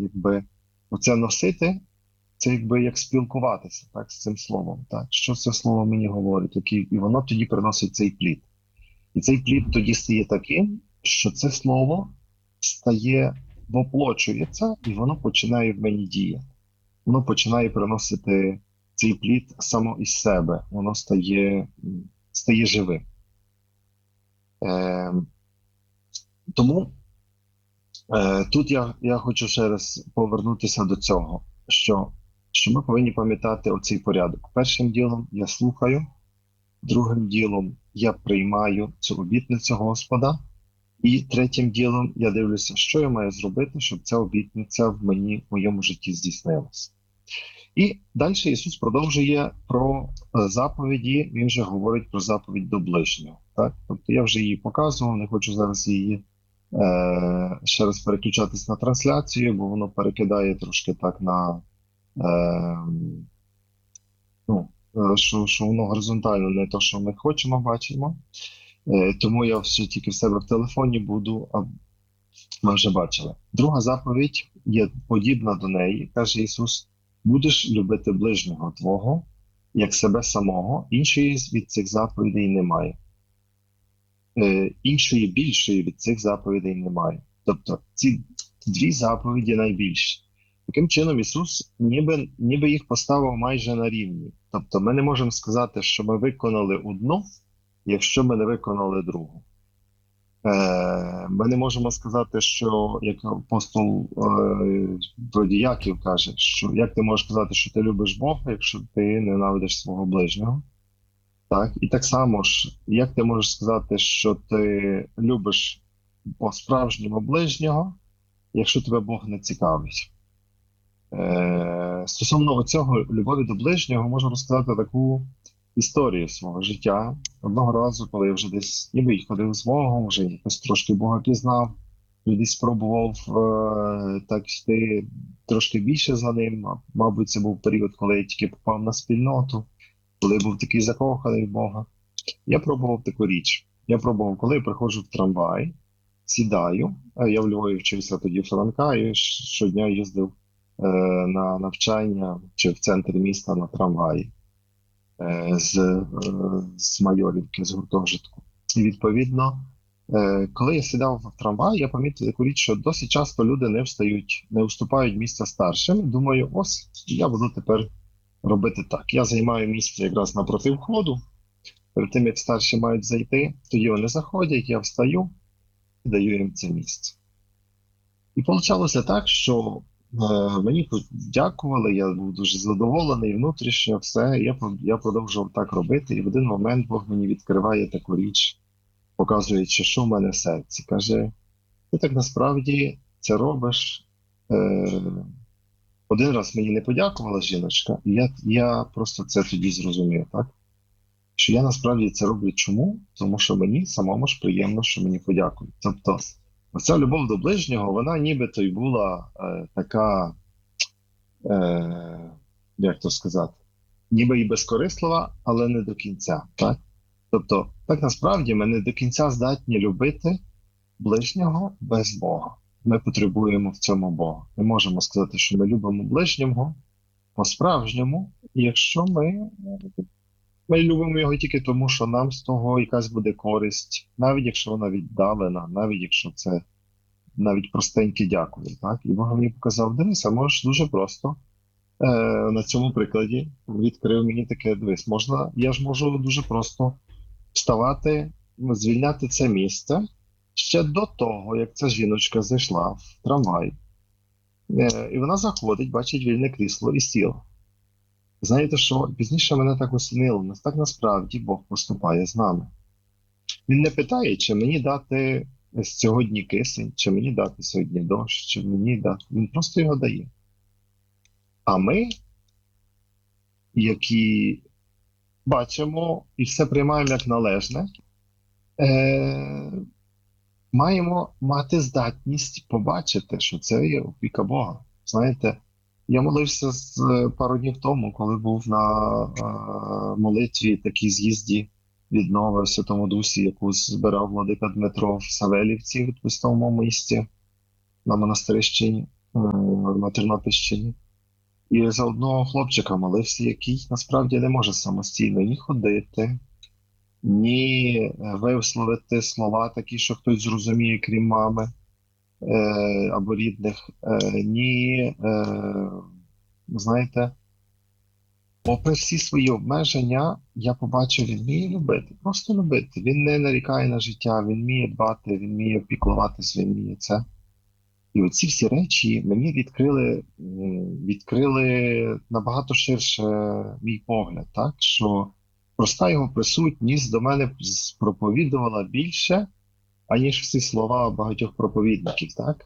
якби оце носити, це якби як спілкуватися так, з цим словом. Так? Що це слово мені говорить? І воно тоді приносить цей плід. І цей плід тоді стає таким, що це слово стає, воплочується, і воно починає в мені діяти. Воно починає приносити цей плід само із себе. Воно стає живим. Е, тому тут я хочу ще раз повернутися до цього, що ми повинні пам'ятати оцей порядок. Першим ділом я слухаю, другим ділом я приймаю цю обітницю Господа, і третім ділом я дивлюся, що я маю зробити, щоб ця обітниця в моєму житті здійснилася. І далі Ісус продовжує про заповіді, Він же говорить про заповідь до ближнього. Так? Тобто я вже її показував, не хочу зараз її ще раз переключатись на трансляцію, бо воно перекидає трошки так на що воно горизонтально не те, що ми хочемо, бачимо. Тому я все тільки в себе в телефоні буду, а ми вже бачили. Друга заповідь є подібна до неї, каже Ісус: будеш любити ближнього твого, як себе самого, іншої від цих заповідей немає. Іншої більшої від цих заповідей немає. Тобто ці дві заповіді найбільші. Таким чином Ісус ніби їх поставив майже на рівні. Тобто ми не можемо сказати, що ми виконали одну, якщо ми не виконали другу. Ми не можемо сказати, що, як апостол вроді Яків каже, що як ти можеш сказати, що ти любиш Бога, якщо ти ненавидиш свого ближнього. Так? І так само ж, як ти можеш сказати, що ти любиш по-справжньому ближнього, якщо тебе Бог не цікавить. Стосовно цього любові до ближнього, можу розказати таку історію свого життя. Одного разу, коли я вже десь ніби ходив з Богом, вже якось трошки Бога пізнав, десь спробував так йти трошки більше за ним. Мабуть, це був період, коли я тільки попав на спільноту, коли я був такий закоханий в Бога. Я пробував таку річ. Коли я приходжу в трамвай, сідаю, я в Львові вчився тоді в Франка, і щодня їздив на навчання чи в центрі міста на трамваї з Майорівки, з гуртожитку. І відповідно, коли я сідав в трамвай, я помітив таку річ, що досить часто люди не уступають місця старшим. Думаю, ось, я буду тепер робити так. Я займаю місце якраз напроти входу. Перед тим, як старші мають зайти, тоді вони заходять, я встаю і даю їм це місце. І вийшло так, що мені дякували, я був дуже задоволений, внутрішньо все, я продовжував так робити, і в один момент Бог мені відкриває таку річ, показуючи, що в мене в серці. Каже, ти так насправді це робиш. Один раз мені не подякувала жіночка, і я просто це тоді зрозумів, так? Що я насправді це роблю чому? Тому що мені самому ж приємно, що мені подякують. Тобто, оця любов до ближнього, вона нібито й була така, як то сказати, ніби і безкорислива, але не до кінця. Так? Тобто, так насправді ми не до кінця здатні любити ближнього без Бога. Ми потребуємо в цьому Бога. Ми можемо сказати, що ми любимо ближнього по-справжньому, якщо ми любимо його тільки тому, що нам з того якась буде користь, навіть якщо вона віддалена, навіть якщо це навіть простеньке дякую. Так? І Бог мені показав, дивися, можеш дуже просто на цьому прикладі відкрив мені таке, дивись, я ж можу дуже просто вставати, звільняти це місце ще до того, як ця жіночка зайшла в трамвай. І вона заходить, бачить вільне крісло і сіла. Знаєте що? Пізніше мене так осінило. Так насправді Бог поступає з нами. Він не питає, чи мені дати сьогодні кисень, чи мені дати сьогодні дощ, чи мені дати. Він просто його дає. А ми, які бачимо і все приймаємо як належне, маємо мати здатність побачити, що це є опіка Бога. Знаєте, я молився пару днів тому, коли був на молитві такій з'їзді віднови в Святому Дусі, яку збирав владика Дмитро в Савелівці, в відпустовому місті на Монастирищині. на Тернопільщині. І за одного хлопчика молився, який насправді не може самостійно ні ходити, ні висловити слова такі, що хтось зрозуміє, крім мами або рідних, ні, знаєте, попри всі свої обмеження, я побачив, він вміє любити, просто любити. Він не нарікає на життя, він вміє дбати, він вміє піклуватися, він вміє це. І оці всі речі мені відкрили набагато ширше мій погляд, так що проста його присутність до мене проповідувала більше, аніж всі слова багатьох проповідників, так?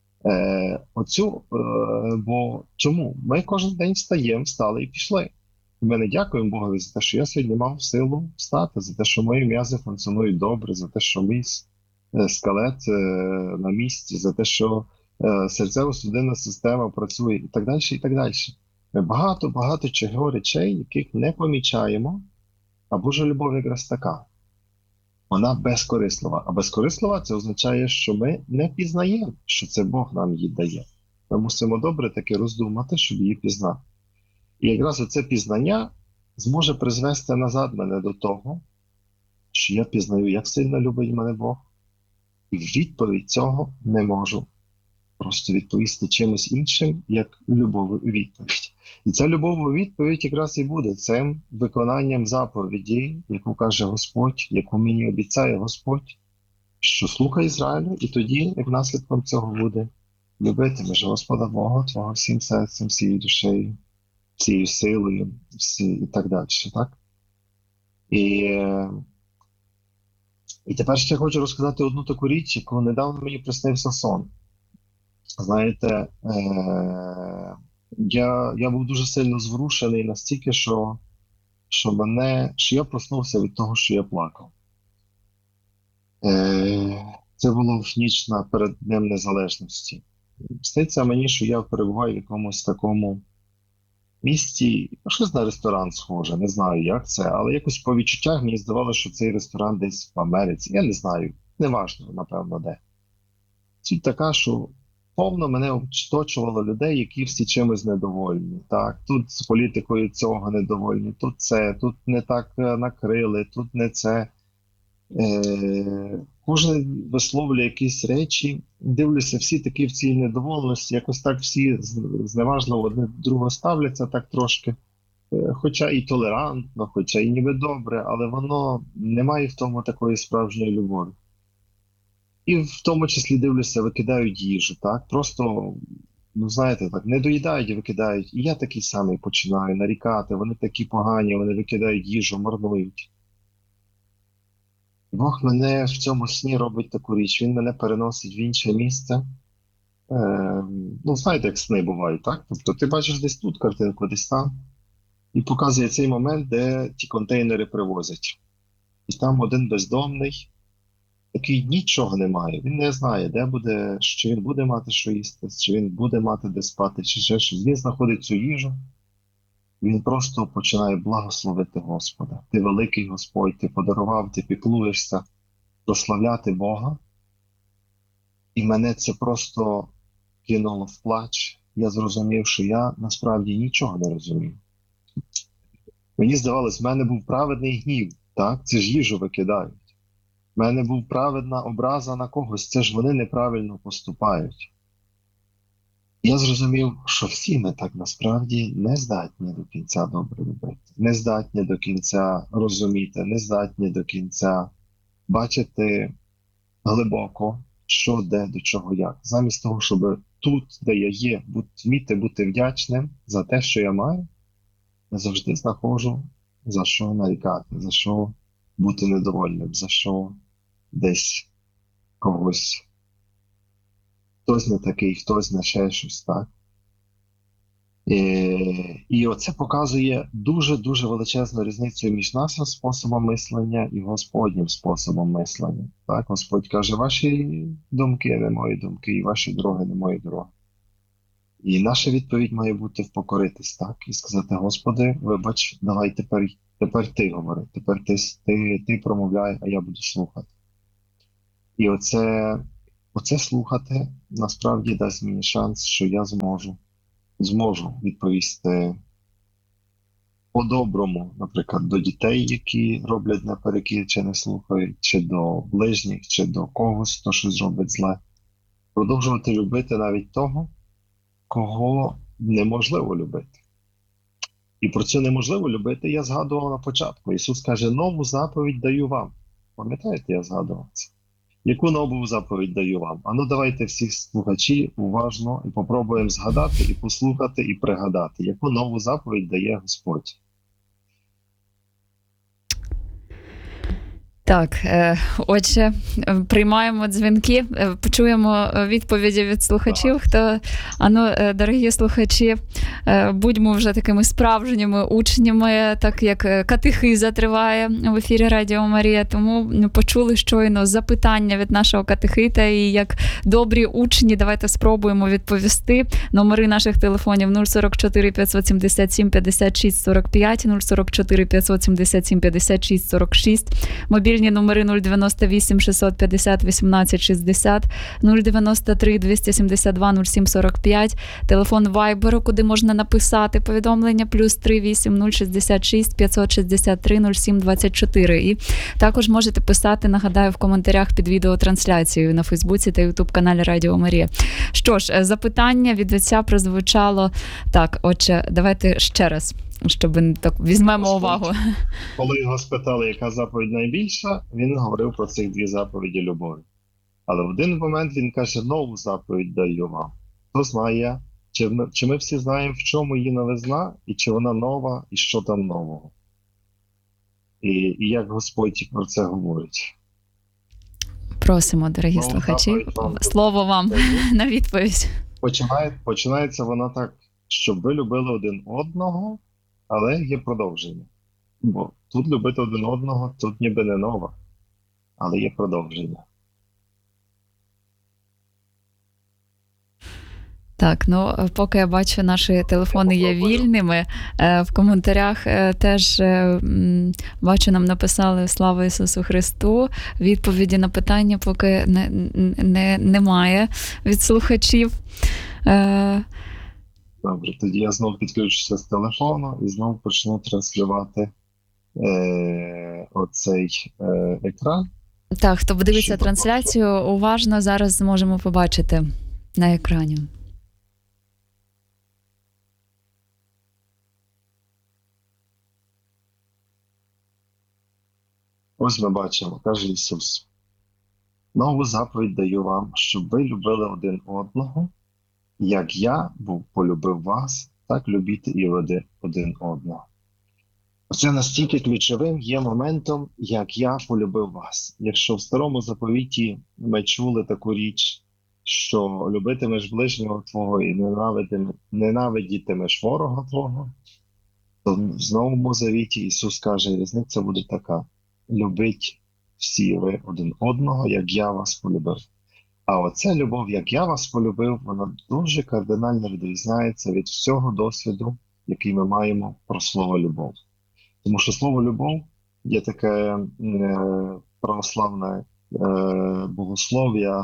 Бо чому? Ми кожен день встали і пішли. Ми не дякуємо Богові за те, що я сьогодні мав силу встати, за те, що мої м'язи функціонують добре, за те, що мій скелет на місці, за те, що серцево-судинна система працює і так далі, і так далі. Ми багато чого речей, яких не помічаємо, а Божа любов якраз така. Вона безкорислива. А безкорислива це означає, що ми не пізнаємо, що це Бог нам її дає. Ми мусимо добре таки роздумати, щоб її пізнати. І якраз оце пізнання зможе призвести назад мене до того, що я пізнаю, як сильно любить мене Бог, і в відповідь цього не можу просто відповісти чимось іншим, як любов'ю у відповідь. І ця любов у відповідь якраз і буде цим виконанням заповіді, яку каже Господь, яку мені обіцяє Господь, що слухай Ізраїлю, і тоді, як наслідком цього буде, любитимеш Господа Бога твого всім серцем, всією душею, всією силою, і так далі. Так? І тепер ще хочу розказати одну таку річ, яку недавно мені приснився сон. Знаєте, я був дуже сильно зворушений настільки, що я проснувся від того, що я плакав. Це було в ніч перед Днем Незалежності. Сниться мені, що я перебуваю в якомусь такому місці, щось на ресторан схоже, не знаю, як це, але якось по відчуттях мені здавалося, що цей ресторан десь в Америці. Я не знаю, неважно, напевно, де. Суть така, що повно мене оточувало людей, які всі чимось недовольні. Так, тут з політикою цього недовольні, тут це, тут не так накрили, тут не це. Кожен висловлює якісь речі, дивлюся, всі такі в цій недоволеності, якось так всі зневажливо одне до другого ставляться так трошки, хоча і толерантно, хоча і ніби добре, але воно не має в тому такої справжньої любові. І в тому числі дивлюся, викидають їжу, так? Просто, ну знаєте, так, не доїдають і викидають. І я такий самий починаю нарікати, вони такі погані, вони викидають їжу, марнують. Бог мене в цьому сні робить таку річ, він мене переносить в інше місце. Ну, знаєте, як сни бувають, так? Тобто ти бачиш десь тут картинку, десь там, і показує цей момент, де ті контейнери привозять. І там один бездомний, який нічого не має. Він не знає, де буде, чи він буде мати що їсти, чи він буде мати де спати, чи ще щось. Він знаходить цю їжу, він просто починає благословити Господа. Ти великий Господь, ти подарував, ти піклуєшся, прославляти Бога. І мене це просто кинуло в плач. Я зрозумів, що я насправді нічого не розумію. Мені здавалось, в мене був праведний гнів, так? Це ж їжу викидають. В мене був праведна образа на когось, це ж вони неправильно поступають. Я зрозумів, що всі ми так насправді не здатні до кінця добре любити, не здатні до кінця розуміти, не здатні до кінця бачити глибоко, що, де, до чого, як. Замість того, щоб тут, де я є, вміти бути вдячним за те, що я маю, я завжди знаходжу, за що нарікати, за що бути недовольним, за що десь когось. Хтось не такий, хтось не ще щось, так? І оце показує дуже-дуже величезну різницю між нашим способом мислення і Господнім способом мислення. Так? Господь каже, ваші думки не мої думки, і ваші дороги не мої дороги. І наша відповідь має бути впокоритись, так? І сказати, Господи, вибач, давай тепер ти говори, тепер ти промовляй, а я буду слухати. І оце Оце слухати насправді дасть мені шанс, що я зможу відповісти по-доброму, наприклад, до дітей, які роблять наперекір чи не слухають, чи до ближніх, чи до когось, хто щось робить зле. Продовжувати любити навіть того, кого неможливо любити. І про це неможливо любити я згадував на початку. Ісус каже, нову заповідь даю вам. Пам'ятаєте, я згадував це? Яку нову заповідь даю вам? А ну давайте всі слухачі уважно і попробуємо згадати, і послухати, і пригадати, яку нову заповідь дає Господь. Так, отже, приймаємо дзвінки, почуємо відповіді від слухачів. Дорогі слухачі, будьмо вже такими справжніми учнями, так як катехиза триває в ефірі Радіо Марія, тому почули щойно запитання від нашого катехита, і як добрі учні, давайте спробуємо відповісти. Номери наших телефонів 044 577 56 45, 044 577 56 46, мобільні номери 098 650 18 60, 093 272 07 45, телефон Вайберу, куди можна написати повідомлення, +3 8 066 563 07 24. І також можете писати, нагадаю, в коментарях під відеотрансляцією на Фейсбуці та Ютуб-каналі Радіо Марія. Що ж, запитання від отця прозвучало так, отже, давайте ще раз, щоб так візьмемо увагу. Коли його спитали, яка заповідь найбільша, він говорив про цих дві заповіді любові. Але в один момент він каже, нову заповідь даю вам. Хто знає, чи ми всі знаємо, в чому її новизна, і чи вона нова, і що там нового. І як Господь про це говорить. Просимо, дорогі слухачі, слово вам на відповідь. Починається вона так, щоб ви любили один одного, але є продовження. Бо тут любити один одного, тут ніби не нова, але є продовження. Так, поки я бачу, наші телефони є вільними. В коментарях теж бачу, нам написали «Слава Ісусу Христу». Відповіді на питання поки немає від слухачів. Добре, тоді я знову підключуся з телефону і знову почну транслювати оцей екран. Так, хто подивиться трансляцію, уважно зараз зможемо побачити на екрані. Ось ми бачимо, каже Ісус. Нову заповідь даю вам, щоб ви любили один одного, як я полюбив вас, так любіть і один одного. Оце настільки ключовим є моментом, як я полюбив вас. Якщо в Старому Заповіті ми чули таку річ, що любитимеш ближнього твого і ненавидітимеш ворога твого, то в Новому Завіті Ісус каже, різниця буде така. Любіть всі ви один одного, як я вас полюбив. А оця любов, як я вас полюбив, вона дуже кардинально відрізняється від всього досвіду, який ми маємо про слово любов. Тому що слово любов є таке православне богослов'я,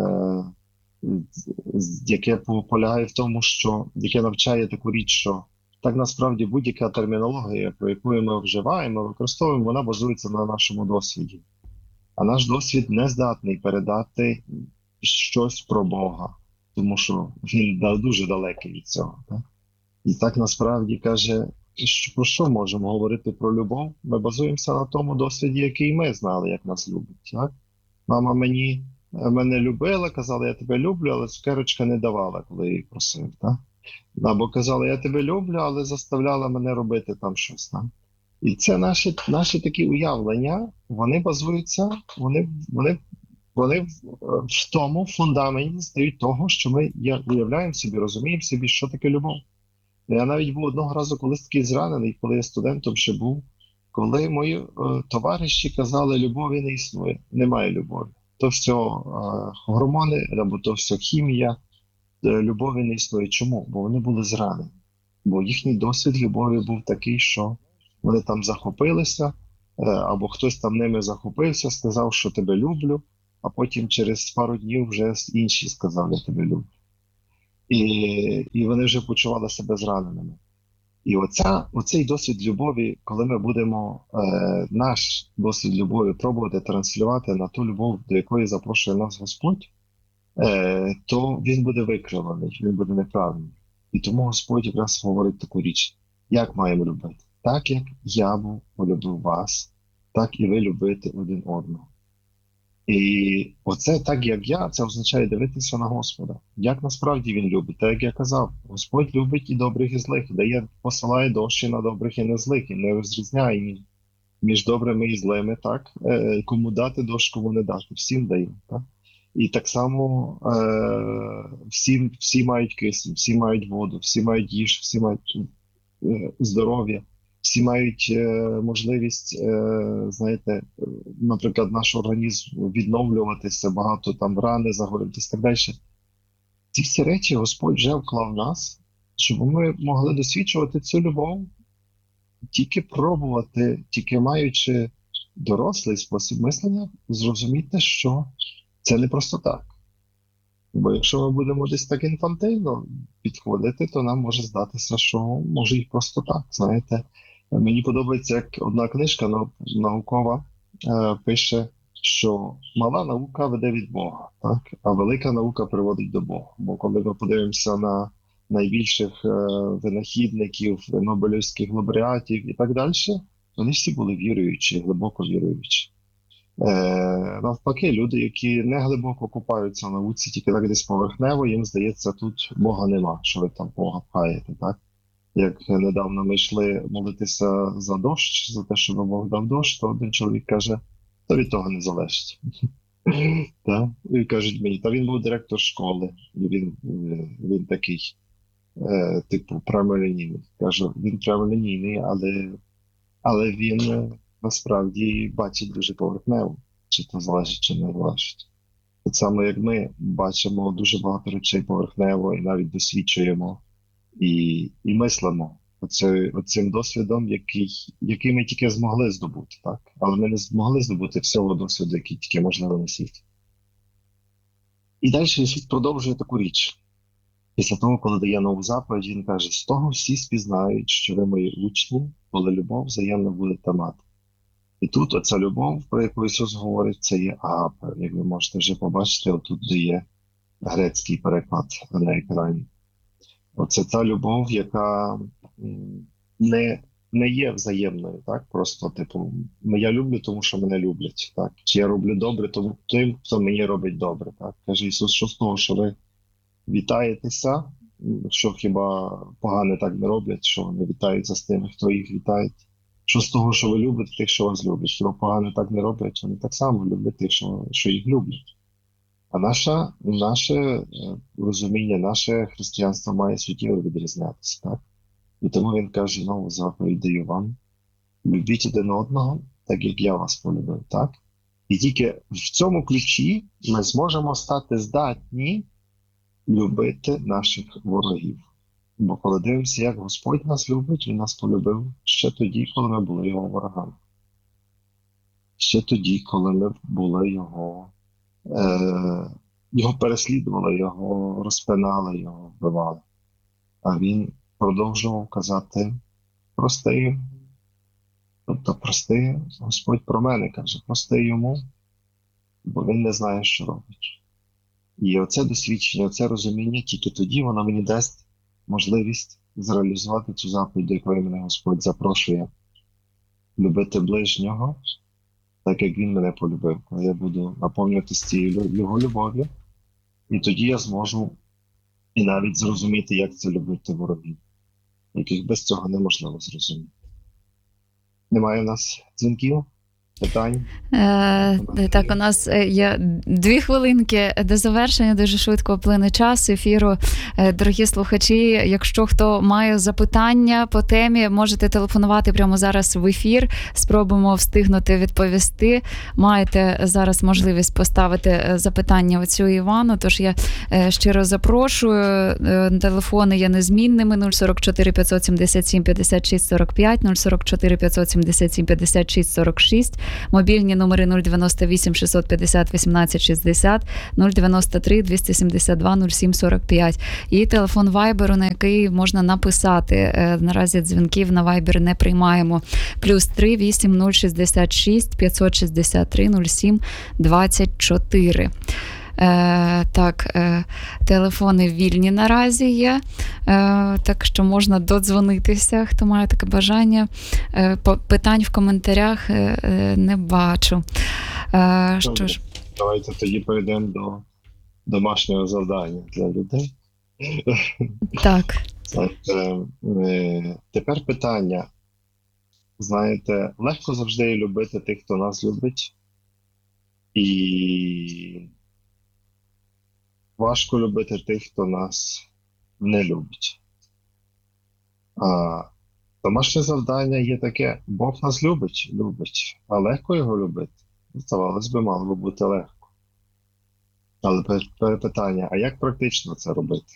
яке полягає в тому, яке навчає таку річ, що так насправді будь-яка термінологія, про яку ми вживаємо, використовуємо, вона базується на нашому досвіді. А наш досвід не здатний передати щось про Бога, тому що він дуже далекий від цього. Так? І так насправді каже, про що можемо говорити про любов? Ми базуємося на тому досвіді, який ми знали, як нас любить. Так? Мама мене любила, казала, я тебе люблю, але цукерочка не давала, коли я її просив. Так? Або казала, я тебе люблю, але заставляла мене робити там щось. Так? І це наші такі уявлення, вони базуються, вони в тому фундаменті стають того, що ми уявляємо собі, розуміємо собі, що таке любов. Я навіть був одного разу колись такий зранений, коли я студентом ще був, коли мої товариші казали, любові не існує, немає любові. То все гормони, або то все хімія, любові не існує. Чому? Бо вони були зранені. Бо їхній досвід любові був такий, що вони там захопилися, або хтось там ними захопився, сказав, що тебе люблю, а потім через пару днів вже інші сказали, я тебе люблю. І вони вже почували себе зраненими. І оцей досвід любові, коли ми будемо наш досвід любові пробувати транслювати на ту любов, до якої запрошує нас Господь, то він буде викривлений, він буде неправильний. І тому Господь якраз говорить таку річ: як маємо любити? Так, як я був полюбив вас, так і ви любите один одного. І оце так, як я, це означає дивитися на Господа. Як насправді він любить? Так, як я казав, Господь любить і добрих, і злих, посилає дощі на добрих і не злих, і не розрізняє між добрими і злими, так? Кому дати кому не дати, всім дає. Так? І так само всі мають кисень, всі мають воду, всі мають їжу, всі мають здоров'я. Всі мають можливість, знаєте, наприклад, наш організм відновлюватися, багато там рани загоїтися і так далі. Ці всі речі Господь вже вклав в нас, щоб ми могли досвідчувати цю любов, тільки пробувати, тільки маючи дорослий спосіб мислення, зрозуміти, що це не просто так. Бо якщо ми будемо десь так інфантильно підходити, то нам може здатися, що може і просто так, знаєте. Мені подобається, як одна книжка наукова пише, що мала наука веде від Бога, так? А велика наука приводить до Бога. Бо коли ми подивимося на найбільших винахідників, нобелівських лауреатів і так далі, вони всі були віруючі, глибоко віруючі. Навпаки, люди, які не глибоко купаються в науці, тільки так десь поверхнево, їм здається, тут Бога нема, що ви там Бога пхаєте, так? Як недавно ми йшли молитися за дощ, за те, щоб Бог дав дощ, то один чоловік каже, то від того не залежить. І кажуть мені, та він був директор школи, і він такий, типу, прямолінійний. Кажу, він прямолінійний, але він насправді бачить дуже поверхнево, чи то залежить, чи не залежить. Так само, як ми бачимо дуже багато речей поверхнево і навіть досвідчуємо і мислимо оцим досвідом, який ми тільки змогли здобути, так? Але ми не змогли здобути всього досвіду, який тільки можливо на світі. І далі Ісус продовжує таку річ. Після того, коли дає нову заповідь, він каже, з того всі спізнають, що ви мої учні, коли любов взаємно будете мати. І тут оця любов, про яку Ісус говорить, це є агапе. Як ви можете вже побачити, отут де є грецький переклад на екрані. Оце та любов, яка не є взаємною, так? Просто, типу, я люблю, тому що мене люблять, так? Чи я роблю добре тому тим, хто мені робить добре, так? Каже Ісус, що з того, що ви вітаєтеся, що хіба погане так не роблять, що вони вітаються з тими, хто їх вітає. Що з того, що ви любите тих, що вас люблять, хіба погане так не роблять, вони так само люблять тих, що їх люблять. А наше розуміння, наше християнство має суттєво відрізнятися, так? І тому він каже, нову заповідь даю вам, любіть один одного, так як я вас полюбив, так? І тільки в цьому ключі ми зможемо стати здатні любити наших ворогів. Бо коли дивимося, як Господь нас любить, Він нас полюбив ще тоді, коли ми були Його ворогами. Ще тоді, коли ми були Його переслідували, Його розпинали, Його вбивали. А Він продовжував казати, прости. Тобто, прости, Господь про мене каже, прости йому, бо він не знає, що робить. І оце досвідчення, оце розуміння, тільки тоді воно мені дасть можливість зреалізувати цю заповідь, до якої мене Господь запрошує. Любити ближнього, так як він мене полюбив. Коли я буду наповнюватися цією його любов'ю, і тоді я зможу і навіть зрозуміти, як це любити ворогів, яких без цього неможливо зрозуміти. Немає в нас дзвінків? Питань? Так, у нас є 2 хвилинки до завершення, дуже швидко плине час ефіру. Дорогі слухачі, якщо хто має запитання по темі, можете телефонувати прямо зараз в ефір, спробуємо встигнути відповісти. Маєте зараз можливість поставити запитання оцю Івану, тож я щиро запрошую. Телефони є незмінними 044 577 56 45, 044 577 56 46. Мобільні номери 098 650 18 60, 093 272 07 45. І телефон Вайберу, на який можна написати. Наразі дзвінків на Вайбер не приймаємо. +3 8066 563 07 24. Так, телефони вільні наразі є, так що можна додзвонитися, хто має таке бажання. Питань в коментарях не бачу. Що ж? Давайте тоді перейдемо до домашнього завдання для людей. Так. Тепер питання. Знаєте, легко завжди любити тих, хто нас любить, і важко любити тих, хто нас не любить. Домашнє завдання є таке: Бог нас любить, а легко його любити? Здавалось би, мало би бути легко. Але питання, а як практично це робити?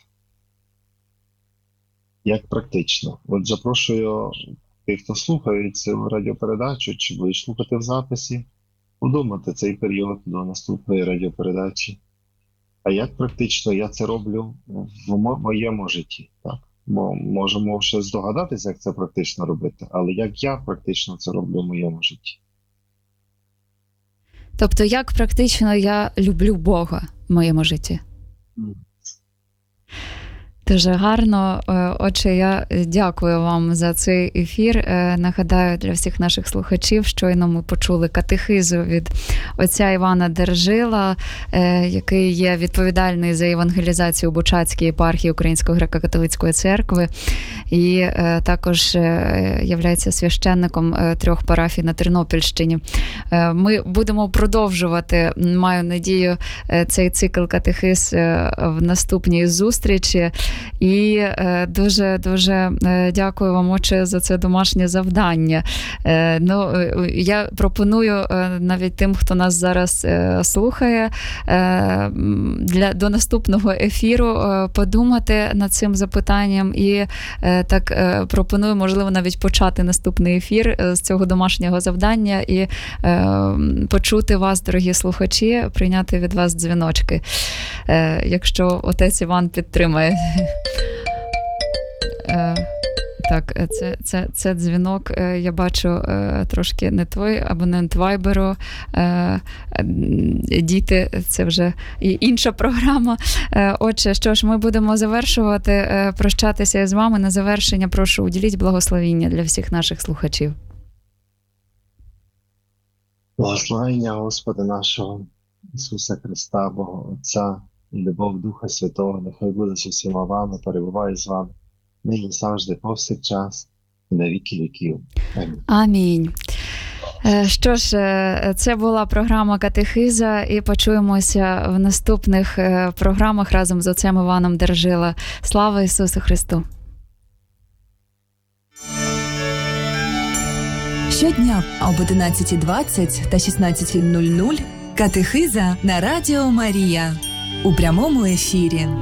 Як практично? От запрошую тих, хто слухає цю радіопередачу, чи будуть слухати в записі, подумати цей період до наступної радіопередачі. А як практично я це роблю в моєму житті? Так? Бо можемо ще здогадатися, як це практично робити, але як я практично це роблю в моєму житті? Тобто, як практично я люблю Бога в моєму житті? Дуже гарно. Отже, я дякую вам за цей ефір. Нагадаю для всіх наших слухачів, щойно ми почули катехизу від отця Івана Держила, який є відповідальний за евангелізацію у Бучацькій єпархії Української греко-католицької церкви і також являється священником 3 парафій на Тернопільщині. Ми будемо продовжувати, маю надію, цей цикл катехиз в наступній зустрічі. І дуже дякую вам, отче, за це домашнє завдання. Я пропоную навіть тим, хто нас зараз слухає, до наступного ефіру подумати над цим запитанням і так пропоную, можливо, навіть почати наступний ефір з цього домашнього завдання і почути вас, дорогі слухачі, прийняти від вас дзвіночки, якщо отець Іван підтримає. Так, це дзвінок, я бачу, трошки не той абонент Вайберу. Діти, це вже інша програма. Отже, що ж, ми будемо завершувати, прощатися із вами. На завершення прошу, уділіть благословіння для всіх наших слухачів. Благословення Господа нашого Ісуса Христа, Бога Отця і любов Духа Святого, нехай буде з усіма вами, перебуває з вами, нині завжди, повсякчас, і на віки віків. Амінь. Амінь. Що ж, це була програма «Катехиза», і почуємося в наступних програмах разом з отцем Іваном Держила. Слава Ісусу Христу! Щодня об 11:20 та 16:00 «Катехиза» на Радіо Марія у прямому ефірі.